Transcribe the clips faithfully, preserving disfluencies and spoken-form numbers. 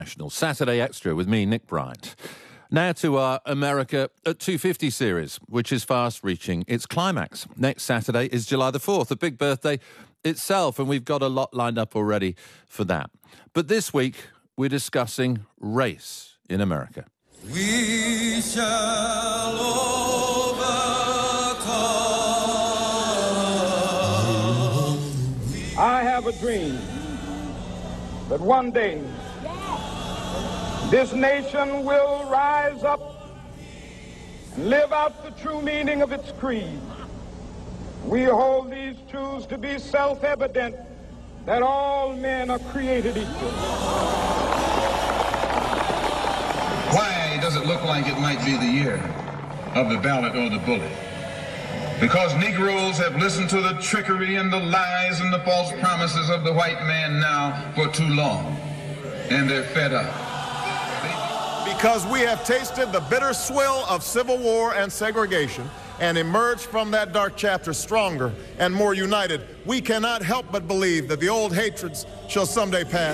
Saturday Extra with me, Nick Bryant. Now to our America at two fifty series, which is fast reaching its climax. Next Saturday is July the fourth, a big birthday itself, and we've got a lot lined up already for that. But this week, we're discussing race in America. We shall overcome. I have a dream that one day this nation will rise up and live out the true meaning of its creed. We hold these truths to be self-evident, that all men are created equal. Why does it look like it might be the year of the ballot or the bullet? Because Negroes have listened to the trickery and the lies and the false promises of the white man now for too long, and they're fed up. Because we have tasted the bitter swill of civil war and segregation and emerged from that dark chapter stronger and more united, we cannot help but believe that the old hatreds shall someday pass.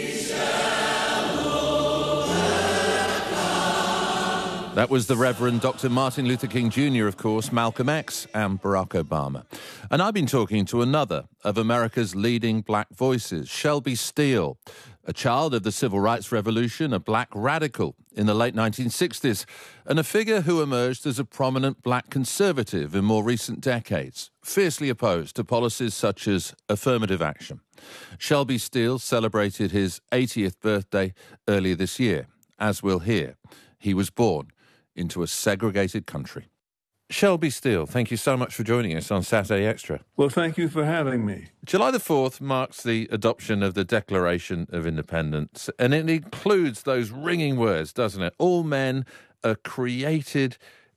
That was the Reverend Doctor Martin Luther King Junior, of course, Malcolm X and Barack Obama. And I've been talking to another of America's leading black voices, Shelby Steele, a child of the Civil Rights Revolution, a black radical in the late nineteen sixties, and a figure who emerged as a prominent black conservative in more recent decades, fiercely opposed to policies such as affirmative action. Shelby Steele celebrated his eightieth birthday earlier this year. As we'll hear, he was born into a segregated country. Shelby Steele, thank you so much for joining us on Saturday Extra. Well, thank you for having me. July the fourth marks the adoption of the Declaration of Independence, and it includes those ringing words, doesn't it? All men are created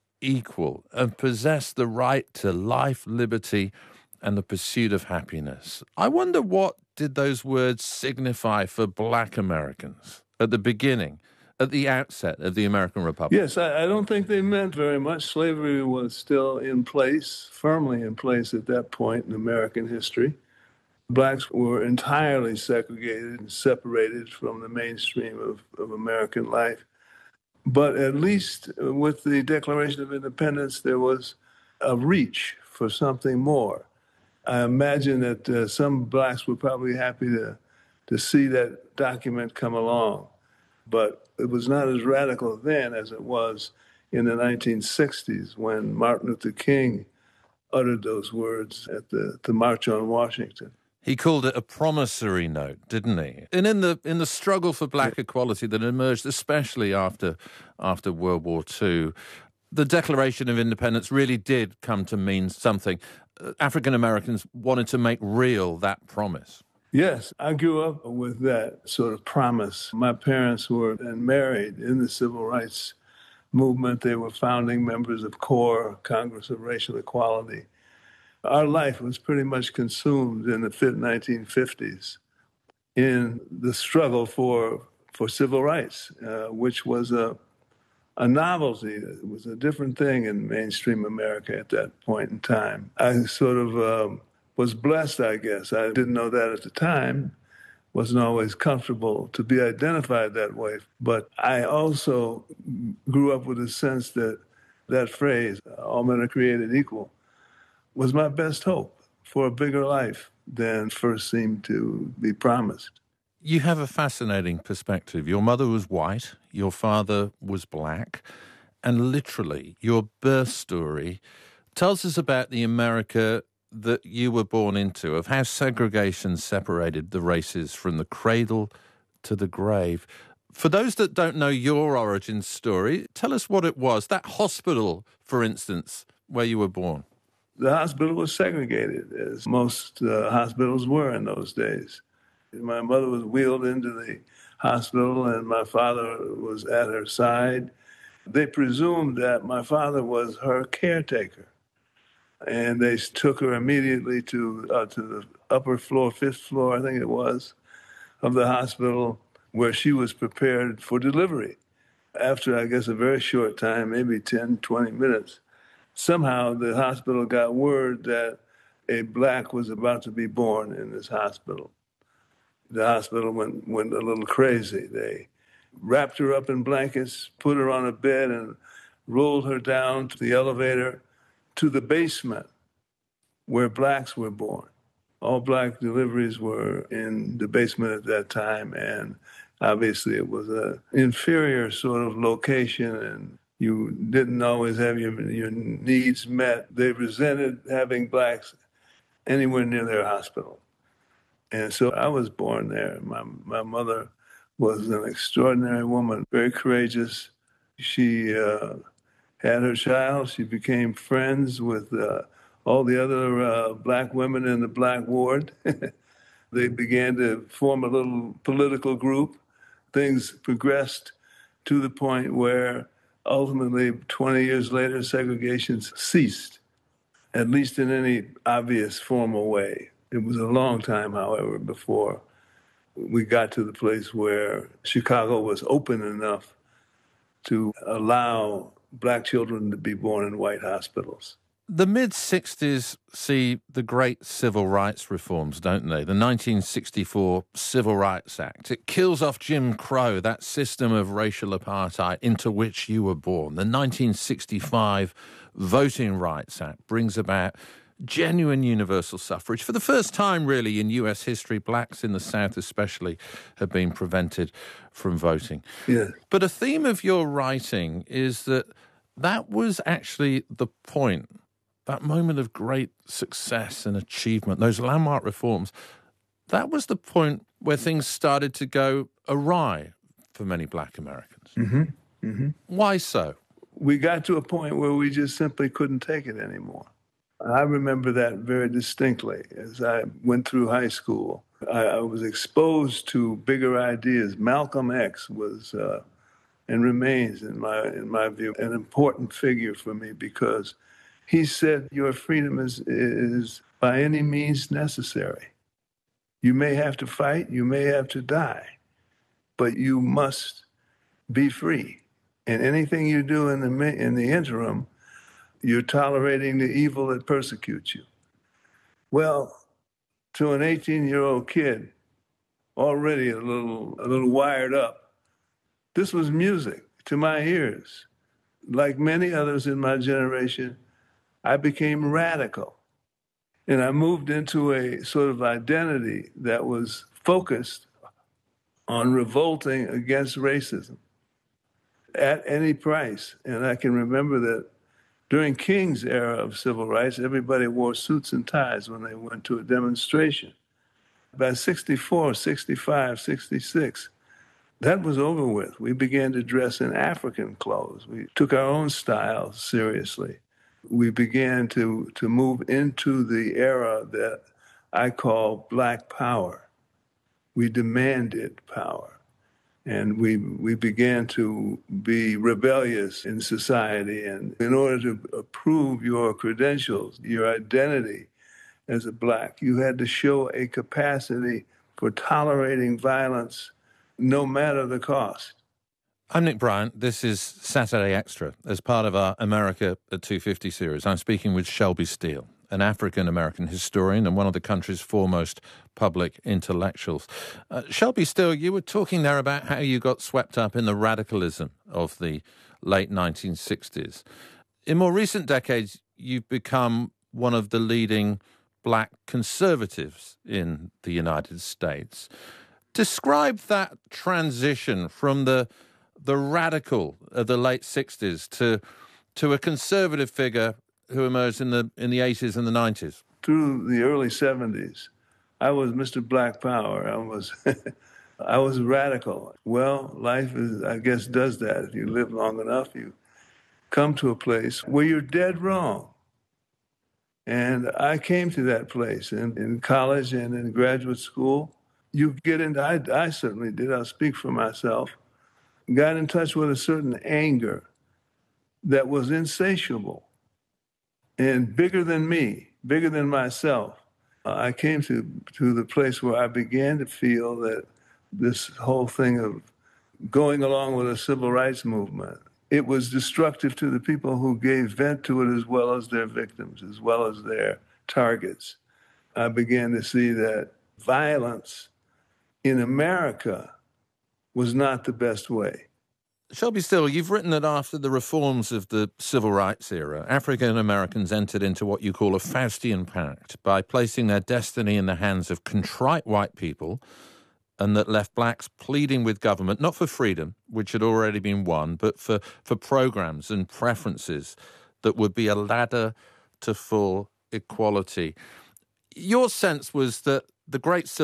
equal and possess the right to life, liberty, and the pursuit of happiness. I wonder, what did those words signify for black Americans at the beginning, at the outset of the American Republic? Yes, I, I don't think they meant very much. Slavery was still in place, firmly in place at that point in American history. Blacks were entirely segregated and separated from the mainstream of, of American life. But at least with the Declaration of Independence, there was a reach for something more. I imagine that uh, some blacks were probably happy to, to see that document come along. But it was not as radical then as it was in the nineteen sixties when Martin Luther King uttered those words at the, the March on Washington. He called it a promissory note, didn't he? And in the in the struggle for black yeah. equality that emerged, especially after after World War Two, the Declaration of Independence really did come to mean something. African Americans wanted to make real that promise. Yes, I grew up with that sort of promise. My parents were married in the civil rights movement. They were founding members of CORE, Congress of Racial Equality. Our life was pretty much consumed in the nineteen fifties in the struggle for for civil rights, uh, which was a, a novelty. It was a different thing in mainstream America at that point in time. I sort of... Um, was blessed, I guess. I didn't know that at the time. Wasn't always comfortable to be identified that way. But I also grew up with a sense that that phrase, all men are created equal, was my best hope for a bigger life than first seemed to be promised. You have a fascinating perspective. Your mother was white, your father was black, and literally your birth story tells us about the America that you were born into, of how segregation separated the races from the cradle to the grave. For those that don't know your origin story, tell us what it was. That hospital, for instance, where you were born. The hospital was segregated, as most uh, hospitals were in those days. My mother was wheeled into the hospital and my father was at her side. They presumed that my father was her caretaker. And they took her immediately to uh, to the upper floor, fifth floor, I think it was, of the hospital, where she was prepared for delivery. After, I guess, a very short time, maybe ten, twenty minutes, somehow the hospital got word that a black was about to be born in this hospital. The hospital went, went a little crazy. They wrapped her up in blankets, put her on a bed, and rolled her down to the elevator to the basement where blacks were born. All black deliveries were in the basement at that time, and obviously it was an inferior sort of location, and you didn't always have your, your needs met. They resented having blacks anywhere near their hospital. And so I was born there. My, my mother was an extraordinary woman, very courageous. She uh, had her child. She became friends with uh, all the other uh, black women in the black ward. They began to form a little political group. Things progressed to the point where ultimately, twenty years later, segregation ceased, at least in any obvious formal way. It was a long time, however, before we got to the place where Chicago was open enough to allow black children to be born in white hospitals. The mid-sixties see the great civil rights reforms, don't they? The nineteen sixty-four Civil Rights Act. It kills off Jim Crow, that system of racial apartheid into which you were born. The nineteen sixty-five Voting Rights Act brings about genuine universal suffrage. For the first time, really, in U S history, blacks in the South especially have been prevented from voting. Yeah. But a theme of your writing is that that was actually the point. That moment of great success and achievement, those landmark reforms, that was the point where things started to go awry for many black Americans. Mm-hmm. Mm-hmm. Why so? We got to a point where we just simply couldn't take it anymore. I remember that very distinctly. As I went through high school, I, I was exposed to bigger ideas. Malcolm X was uh, and remains, in my in my view, an important figure for me because he said, your freedom is, is by any means necessary. You may have to fight, you may have to die, but you must be free. And anything you do in the in the interim, you're tolerating the evil that persecutes you. Well, to an eighteen-year-old kid, already a little a little wired up, this was music to my ears. Like many others in my generation, I became radical. And I moved into a sort of identity that was focused on revolting against racism at any price. And I can remember that during King's era of civil rights, everybody wore suits and ties when they went to a demonstration. By sixty-four, sixty-five, sixty-six, that was over with. We began to dress in African clothes. We took our own style seriously. We began to, to move into the era that I call Black Power. We demanded power. And we we began to be rebellious in society. And in order to prove your credentials, your identity as a black, you had to show a capacity for tolerating violence no matter the cost. I'm Nick Bryant. This is Saturday Extra as part of our America at two fifty series. I'm speaking with Shelby Steele, an African-American historian and one of the country's foremost public intellectuals. Uh, Shelby Steele, you were talking there about how you got swept up in the radicalism of the late nineteen sixties. In more recent decades, you've become one of the leading black conservatives in the United States. Describe that transition from the the radical of the late sixties to to a conservative figure who emerged in the in the eighties and the nineties. Through the early seventies, I was Mister Black Power. I was I was radical. Well, life is, I guess, does that. If you live long enough, you come to a place where you're dead wrong. And I came to that place in, in college and in graduate school. You get into, I, I certainly did, I'll speak for myself, got in touch with a certain anger that was insatiable and bigger than me, bigger than myself. Uh, I came to, to the place where I began to feel that this whole thing of going along with a civil rights movement, it was destructive to the people who gave vent to it as well as their victims, as well as their targets. I began to see that violence in America was not the best way. Shelby Steele, you've written that after the reforms of the civil rights era, African Americans entered into what you call a Faustian pact by placing their destiny in the hands of contrite white people, and that left blacks pleading with government, not for freedom, which had already been won, but for, for programs and preferences that would be a ladder to full equality. Your sense was that the great civil